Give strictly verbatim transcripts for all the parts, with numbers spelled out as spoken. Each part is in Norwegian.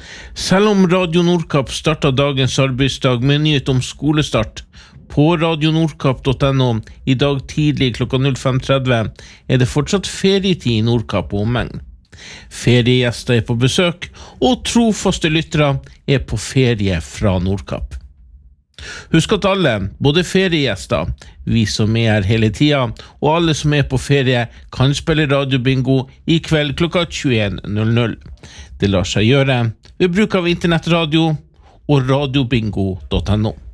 Selv om Radio Nordkapp startet dagens arbeidsdag med nyhet om skolestart, på radio nordkapp punktum no i dag tidlig klokka null fem tretti er det fortsatt ferietid i Nordkapp og omegn. Feriegjester er på besøk, og trofaste lyttere er på ferie fra Nordkapp. Husk at alle, både feriegjester, vi som er her hele tiden, og alle som er på ferie, kan spille radiobingo i kveld klokka tjueen null null. Det lar seg gjøre ved bruk av internettradio og radiobingo punktum no.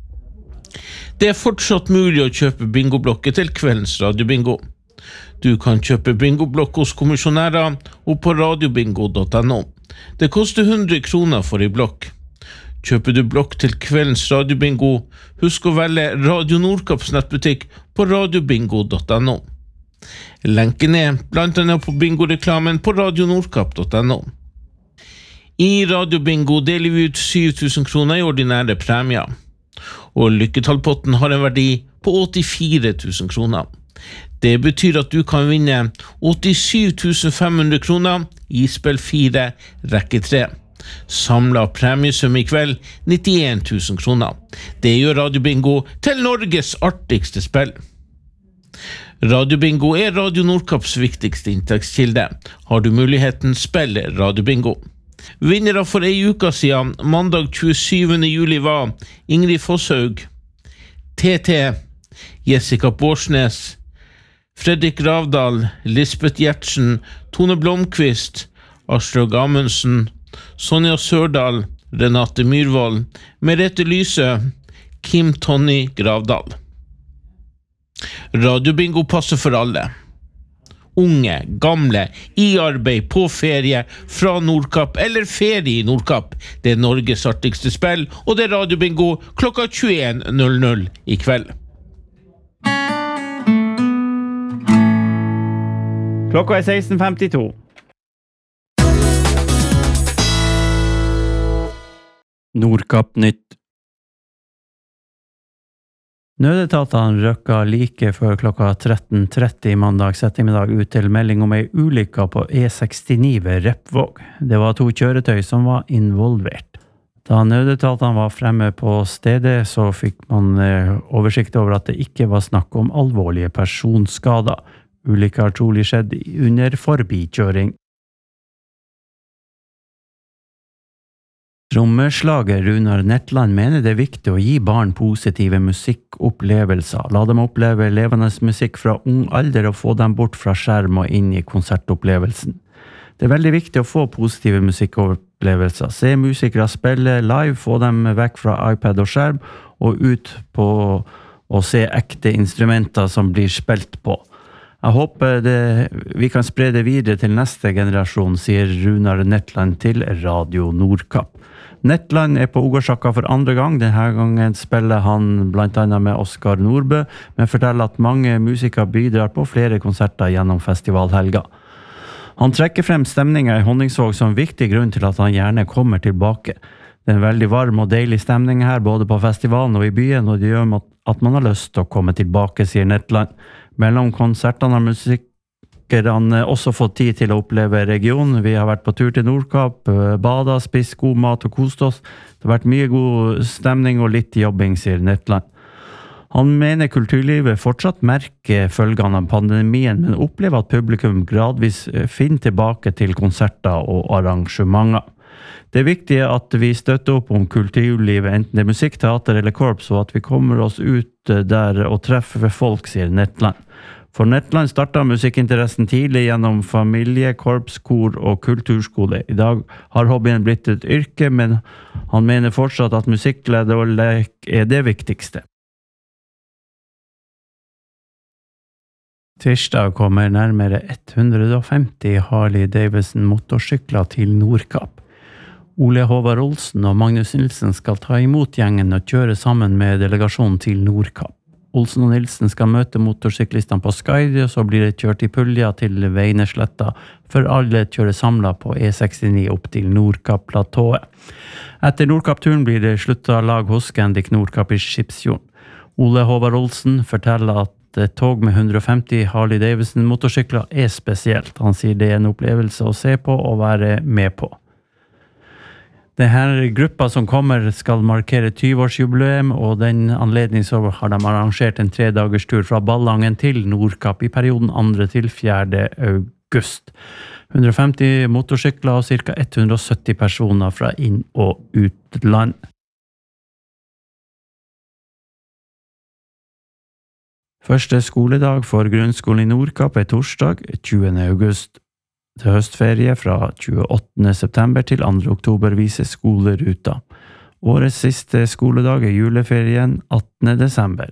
Det er fortsatt mulig å kjøpe bingoblokker til kveldens radiobingo. Du kan kjøpe bingoblokk hos kommisjonærer og på radiobingo punktum no. Det koster hundre kroner for en blokk. Kjøper du blokk til kveldens radiobingo, husk å velge Radio Nordkapps nettbutikk på radiobingo punktum no. Lenken er blant annet på bingoreklamen på radio nordkapp punktum no. I radiobingo deler vi ut syv tusen kroner i ordinære premier, og lykketallpotten har en verdi på åttifire tusen kroner. Det betyr at du kan vinne åttisju tusen fem hundre kroner i spill fire, rekke tre. Samlet premiesum i kveld nittien tusen kroner. Det gjør radiobingo til Norges artigste spill. Radiobingo er Radio Nordkapps viktigste inntektskilde. Har du muligheten, spill radiobingo. Vinnere for ei uke siden, mandag tjuesyvende juli var Ingrid Fosshaug, T T, Jessica Bårdsnes, Fredrik Ravdal, Lisbeth Gjertsen, Tone Blomqvist, Asløg Amundsen, Sonja Sørdal, Renate Myrvold, Merete Lyse, Kim Tony Gravdal. Radiobingo passer for alle. Unge, gamle, i arbeid, på ferie, fra Nordkapp eller ferie i Nordkapp. Det er Norges artigste spill, og det er radiobingo klokka tjueen null null i kveld. Klokka er seksten femtito. Nordkapp nytt. Nødetatene røkka like før klokka tretten tretti mandag ettermiddag ut til melding om ei ulykke på E sekstini ved Repvåg. Det var to kjøretøy som var involvert. Da nødetatene var fremme på stedet, så fikk man oversikt over at det ikke var snakk om alvorlige personskader. Ulykka har trolig skjedd under forbikjøring. Trommeslager Runar Netland mener det er viktig å gi barn positive musikkopplevelser. La dem oppleve levende musikk fra ung alder og få dem bort fra skjerm og inn i konsertopplevelsen. Det er veldig viktig å få positive musikkopplevelser. Se musikere spille live, få dem vekk fra iPad og skjerm og ut på å se ekte instrumenter som blir spilt på. Jeg håper det, vi kan spre det videre til neste generasjon, sier Runar Netland til Radio Nordkapp. Netland er på Ugarsakka for andre gang. Denne gangen spiller han blant annet med Oskar Nordbø, men forteller at mange musikere bidrar på flere konserter gjennom festivalhelga. Han trekker frem stemningen i Honningsvåg som viktig grunn til at han gjerne kommer tilbake. Det er en veldig varm og deilig stemning her, både på festivalen og i byen, og det gjør at man har lyst til å komme tilbake, sier Netland. Mellom konsertene har musikerne også fått tid til å oppleve regionen. Vi har vært på tur til Nordkapp, bada, spist god mat og kost oss. Det har vært mye god stemning og litt jobbing, sier Netland. Han mener kulturlivet fortsatt merker følgene av pandemien, men opplever at publikum gradvis finner tilbake til konserter og arrangementer. Det er viktig at vi støtter opp om kulturlivet, enten det er musikk, teater eller korps, og at vi kommer oss ut der og treffer folk, sier Netland. For Netland startet musikkinteressen tidlig gjennom familie, korps, kor og kulturskole. I dag har hobbyen blitt et yrke, men han mener fortsatt at musikkglede og lek er det viktigste. Tirsdag kommer nærmere hundre og femti Harley Davidson motorsykler til Nordkapp. Ole Håvard Olsen og Magnus Nilsen skal ta imot gjengen og kjøre sammen med delegasjonen til Nordkapp. Olsen og Nilsen skal møte motorsyklistene på Skaidi, og så blir det kjørt i pulja til Veinesletta, for alle kjører samlet på E sekstini opp til Nordkapp-platået. Etter Nordkapp-turen blir det sluttet lag hos Scandic Nordkapp i Skipsfjorden. Ole Håvard Olsen forteller at et tog med hundre og femti Harley Davidson motorsykler er spesielt. Han sier det er en opplevelse å se på og være med på. Det her gruppa som kommer skal markere tjue-årsjubileum, og den anledning så har de arrangert en tredagers tur fra Ballangen til Nordkapp i perioden andre til fjerde august. hundre og femti motorsykler og ca. hundre og sytti personer fra inn- og utland. Første skoledag for grunnskolen i Nordkapp er torsdag tjuende august. Til høstferie fra tjueåttende september til andre oktober viser skoleruta. Årets siste skoledag er juleferien attende desember.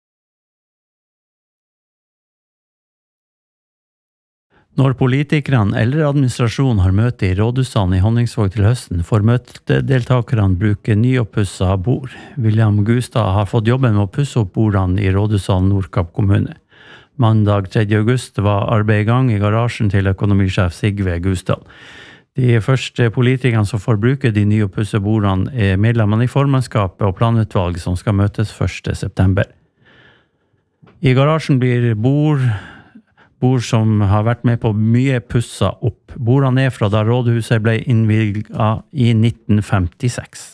Når politikerne eller administrasjonen har møte i rådhussalen i Honningsvåg til høsten, får møtedeltakerne bruke nyoppusset bord. William Gustad har fått jobben med å pusse opp bordene i rådhussalen Nordkapp kommune. Mandag tredje august var arbeid i gang i garasjen til økonomisjef Sigve Gustad. De første politikerne som får bruke de nyoppussede bordene er medlemmene i formannskapet og planutvalg som skal møtes første september. I garasjen blir bord Bord som har vært med på mye pusset opp. Bordene er fra da rådhuset ble innvilget i nitten femtiseks.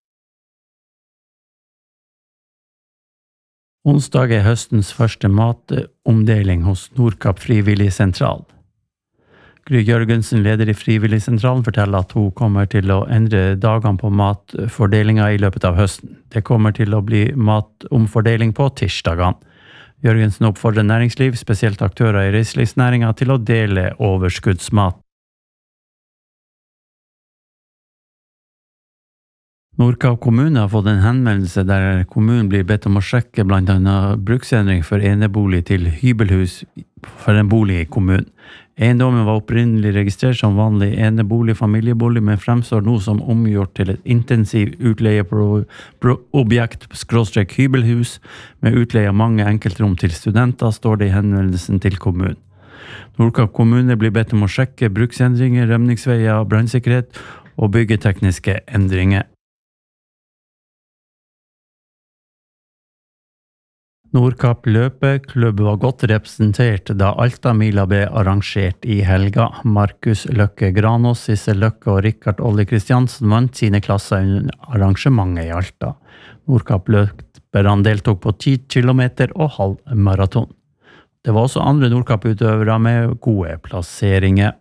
Onsdag er høstens første matomdeling hos Nordkapp Frivillig Sentral. Gry Jørgensen, leder i Frivillig Sentralen, forteller at hun kommer til å endre dagene på matfordelingen i løpet av høsten. Det kommer til å bli matomfordeling på tirsdagene. Jørgensen oppfordrer næringsliv, spesielt aktører i reiselivsnæringen, til å dele overskuddsmat. Nordkapp kommune har fått en henvendelse der kommunen blir bedt om å sjekke blant annet bruksendring for enebolig til hybelhus for en bolig i kommunen. Eiendommen var opprinnelig registrert som vanlig enebolig familiebolig, men fremstår nå som omgjort til et intensiv utleieobjekt skråstrek hybelhus med utleie av mange enkeltrom til studenter, står det i henvendelsen til kommunen. Nordkapp kommune blir bedt om å sjekke bruksendringer, rømningsveier, brannsikkerhet og byggetekniske endringer. Nordkapp løpeklubb var godt representert da Altamila ble arrangert i helga. Markus Løkke Granås, Sissel Løkke og Rikard Olli Kristiansen vant sine klasser under arrangementet i Alta. Nordkapp løperne deltok på ti kilometer og halvmaraton. Det var også andre Nordkapp-utøvere med gode plasseringer.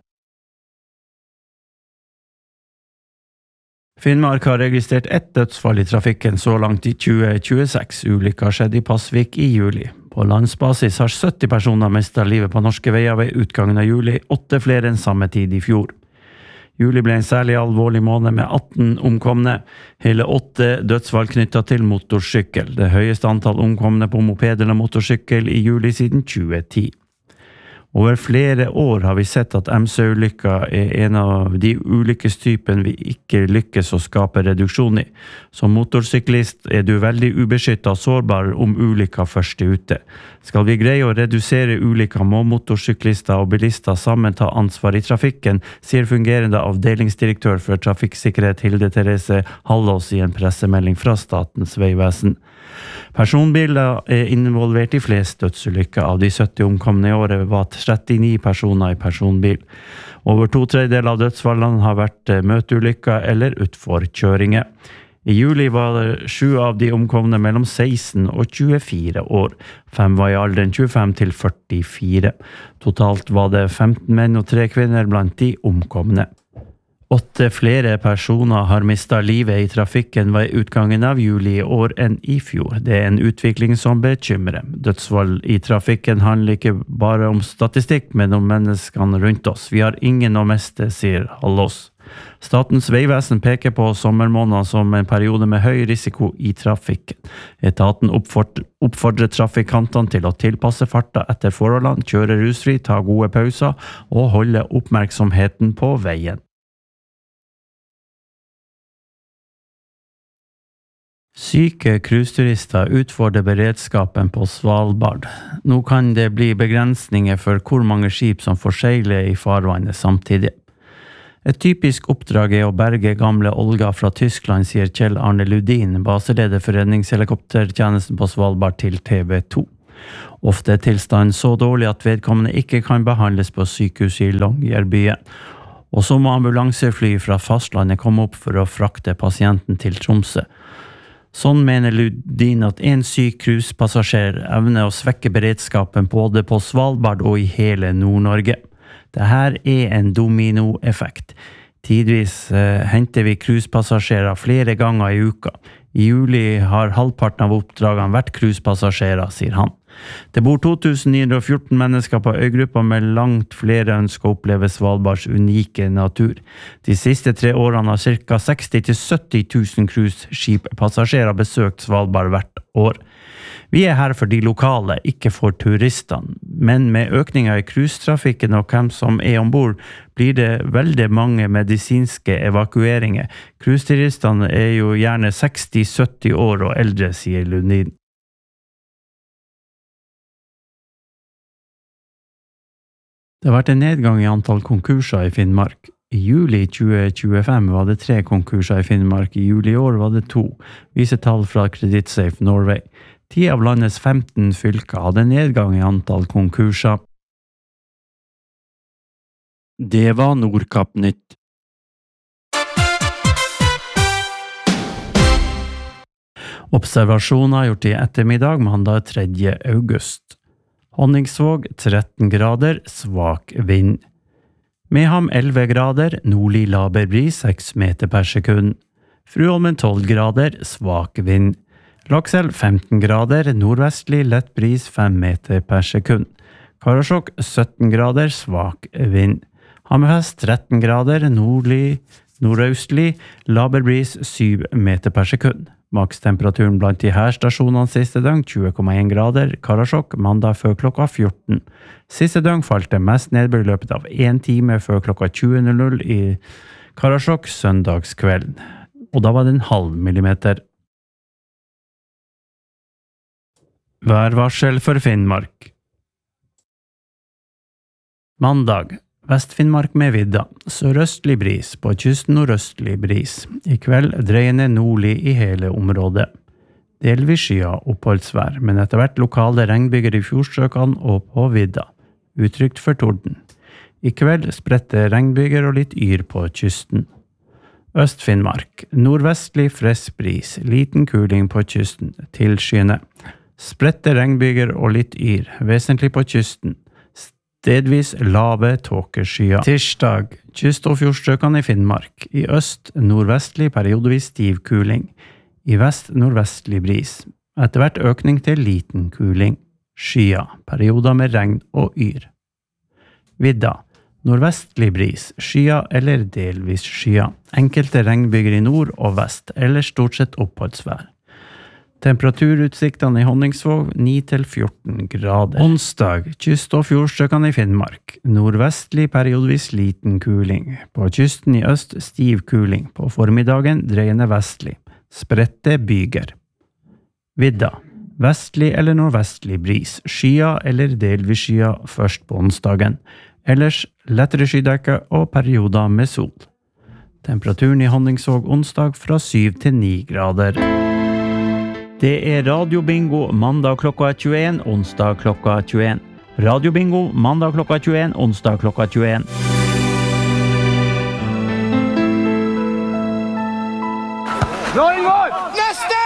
Finnmark har registrert ett dødsfall i trafikken så langt i tjue tjueseks. Ulykka skjedde i Pasvik i juli. På landsbasis har sytti personer mistet livet på norske veier ved utgangen av juli, åtte flere enn samme tid i fjor. Juli ble en særlig alvorlig måned med atten omkomne, hele åtte dødsfall knyttet til motorsykkel. Det høyeste antall omkomne på moped eller motorsykkel i juli siden tjue ti. Over flere år har vi sett at M C-ulykka er en av de ulykkestypen vi ikke lykkes å skape reduksjon i. Som motorsyklist er du veldig ubeskyttet og sårbar om ulykka først er ute. Skal vi greie å redusere ulykka, må motorsyklister og bilister sammen ta ansvar i trafikken, sier fungerende avdelingsdirektør for trafikksikkerhet Hilde Therese Hallås i en pressemelding fra Statens vegvesen. Personbiler er involvert i flest dødsulykker. Av de sytti omkomne i året var trettini personer i personbil. Over to tredjedeler av dødsfallene har vært møteulykker eller utforkjøringer. I juli var det sju av de omkomne mellom seksten og tjuefire år. Fem var i alderen tjuefem til førtifire. Totalt var det femten menn og tre kvinner blant de omkomne. Åtte flere personer har mistet livet i trafikken ved utgangen av juli i år enn i fjor. Det er en utvikling som bekymrer. Dødsfall i trafikken handler ikke bare om statistikk, men om menneskene rundt oss. Vi har ingen å miste, sier Hallås. Statens vegvesen peker på sommermåneder som en periode med høy risiko i trafikken. Etaten oppfordrer, oppfordrer trafikantene til å tilpasse farta etter forholdene, kjøre rusfri, ta gode pauser og holde oppmerksomheten på veien. Syke cruiseturister utfordrer beredskapen på Svalbard. Nå kan det bli begrensninger for hvor mange skip som får seile i farvannet samtidig. Et typisk oppdrag er å berge gamle Olga fra Tyskland, sier Kjell Arne Ludin, baseleder for redningshelikoptertjenesten på Svalbard til T V to. Ofte er tilstanden så dårlig at vedkommende ikke kan behandles på sykehuset i Longyearbyen. Og så må ambulansefly fra fastlandet komme opp for å frakte pasienten til Tromsø. Sånn mener Lundin at en syk cruisepassasjer evner å svekke beredskapen både på Svalbard og i hele Nord-Norge. Dette er en dominoeffekt. Tidvis eh, henter vi cruisepassasjerer flere ganger i uka. I juli har halvparten av oppdragene vært cruisepassasjerer, sier han. Det bor to tusen ni hundre og fjorten mennesker på øygruppa med langt flere ønsker å oppleve Svalbards unike natur. De siste tre årene har ca. seksti til sytti tusen cruiseskippassasjerer besøkt Svalbard hvert år. Vi er her for de lokale, ikke for turistene. Men med økningen i cruisetrafikken og hvem som er ombord, blir det veldig mange medisinske evakueringer. Cruiseturistene er jo gjerne seksti til sytti år og eldre, sier Lundin. Det har vært en nedgang i antall konkurser i Finnmark. I juli tjue tjuefem var det tre konkurser i Finnmark, i juli i år var det to, viser tall fra Creditsafe Norway. Ti av landets femten fylker hadde nedgang i antall konkurser. Det var Nordkapp Nytt. Observasjoner gjort i ettermiddag mandag tredje august. Honningsvåg tretten grader, svak vind. Mehamn elleve grader, nordlig laber bris seks meter per sekund. Fruholmen tolv grader, svak vind. Lakselv femten grader, nordvestlig lett bris fem meter per sekund. Karasjok sytten grader, svak vind. Hammerfest tretten grader, nordlig, nordøstlig, laber bris syv meter per sekund. Makstemperaturen blant de her stasjonene siste døgn tjue komma en grader, Karasjok mandag før klokka fjorten. Siste døgn falt det mest nedbør i løpet av en time før klokka tjue null null i Karasjok søndagskvelden. Og da var det en halv millimeter. Værvarsel for Finnmark. Mandag. Vest-Finnmark med vidda. Sørøstlig bris, på kysten nordøstlig bris. I kveld dreiende nordlig i hele området. Delvis skya oppholdsvær, men etter hvert lokale regnbyger i fjordstrøkene og på vidda. Utrygt for torden. I kveld spredte regnbyger og litt yr på kysten. Øst-Finnmark. Nordvestlig frisk bris, liten kuling på kysten, tilskyende. Spredte regnbyger og litt yr, vesentlig på kysten. Stedvis lave tåkeskyer. Tirsdag, kyst- og fjordstrøkene i Finnmark. I øst, nordvestlig periodevis stiv kuling. I vest, nordvestlig bris. Etter hvert økning til liten kuling. Skyer, perioder med regn og yr. Vidda, nordvestlig bris, skyer eller delvis skyer. Enkelte regnbyger i nord og vest, eller stort sett oppholdsvær. Temperaturutsiktene i Honningsvåg ni til fjorten grader. Onsdag, kyst- og fjordstrøkene i Finnmark. Nordvestlig periodevis liten kuling. På kysten i øst stiv kuling. På formiddagen dreiende vestlig. Spredte byger. Vidda. Vestlig eller nordvestlig bris. Skyer eller delvis skyer først på onsdagen. Ellers lettere skydekke og perioder med sol. Temperaturen i Honningsvåg onsdag fra syv til ni grader. Det er radiobingo mandag klokka tjueen, onsdag klokka tjueen. Radiobingo mandag klokka tjueen, onsdag klokka tjueen. Neste!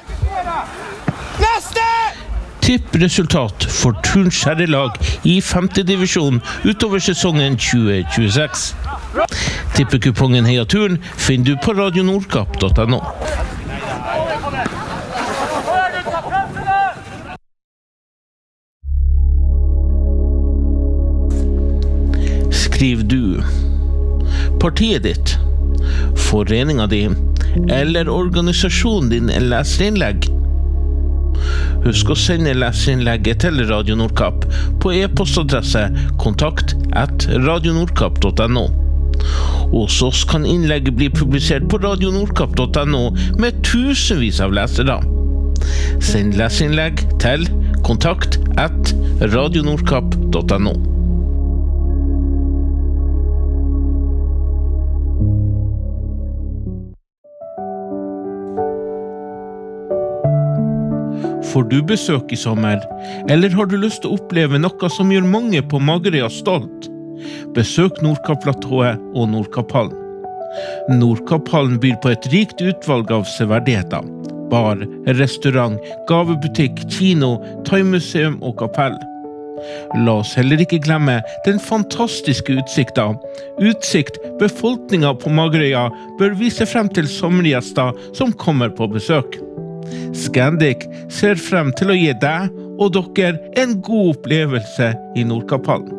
Neste! Tippresultat for Turns herrelag i femte divisjon utover sesongen tjue tjueseks. Tippekupongen Heia Turn finner du på radio nordkapp punktum no. Skriv du partiet ditt, foreninga di eller organisasjonen din leserinnlegg. Husk å sende leserinnlegget til Radio Nordkapp på e-postadresse kontakt at radio nordkapp punktum no. Hos oss kan innlegget bli publisert på radio nordkapp punktum no med tusenvis av lesere. Send leserinnlegg til kontakt at radio nordkapp punktum no. Får du besøk i sommer, eller har du lyst til å oppleve noe som gjør mange på Magerøya stolt? Besøk Nordkapp-platået og Nordkapphallen. Nordkapphallen byr på et rikt utvalg av severdigheter. Bar, restaurant, gavebutikk, kino, thaimuseum og kapell. La oss heller ikke glemme den fantastiske utsikta. Utsikt befolkninga på Magerøya bør vise frem til sommergjester som kommer på besøk. Scandic ser frem til å gi deg og dere en god opplevelse i Nordkapphallen.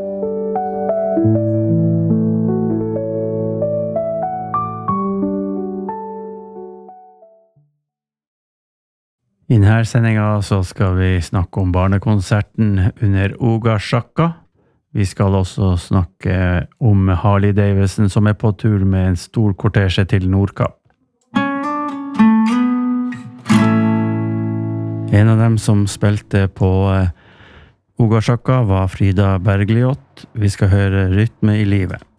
I denne sendingen så skal vi snakke om barnekonserten under Ogasjaka. Vi skal også snakke om Harley Davidson som er på tur med en stor kortesje til Nordkapp. En av dem som spilte på Ogasjaka var Frida Bergljot. Vi skal høre Rytme i livet.